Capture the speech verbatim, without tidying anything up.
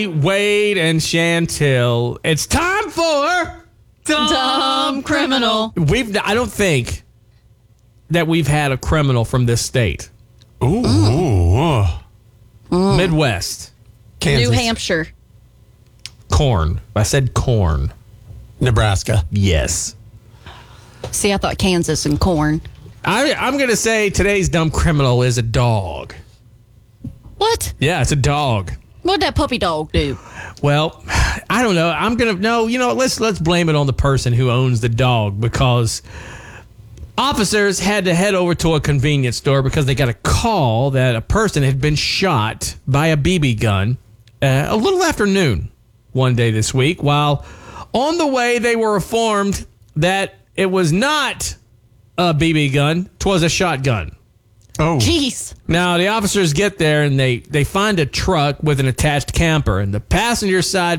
Wade and Chantel, it's time for Dumb, Dumb Criminal. We've I don't think that we've had a criminal from this state. Ooh. Ooh. Mm. Midwest. Kansas. New Hampshire. Corn. I said corn. Nebraska. Yes. See, I thought Kansas and corn. I, I'm going to say today's dumb criminal is a dog. What? Yeah, it's a dog. What'd that puppy dog do? Well, I don't know. I'm gonna no. You know, let's let's blame it on the person who owns the dog, because officers had to head over to a convenience store because they got a call that a person had been shot by a B B gun uh, a little after noon one day this week. While on the way, they were informed that it was not a B B gun; 'twas a shotgun. Oh. Jeez. Now, the officers get there and they, they find a truck with an attached camper, and the passenger side